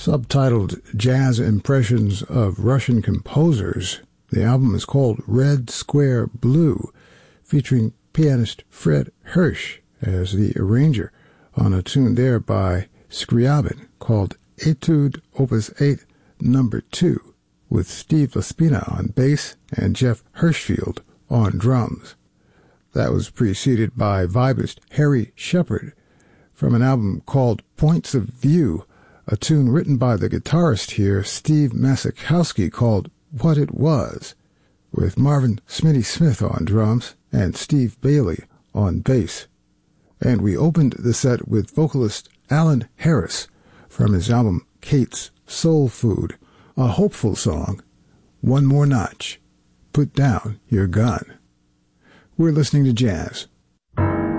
Subtitled Jazz Impressions of Russian Composers, the album is called Red Square Blue, featuring pianist Fred Hersch as the arranger on a tune there by Scriabin called Etude Opus 8 No. 2, with Steve Laspina on bass and Jeff Hirschfield on drums. That was preceded by vibist Harry Shepard from an album called Points of View, a tune written by the guitarist here, Steve Masakowski, called What It Was, with Marvin Smitty Smith on drums and Steve Bailey on bass. And we opened the set with vocalist Alan Harris from his album Kate's Soul Food, a hopeful song, One More Notch, Put Down Your Gun. We're listening to jazz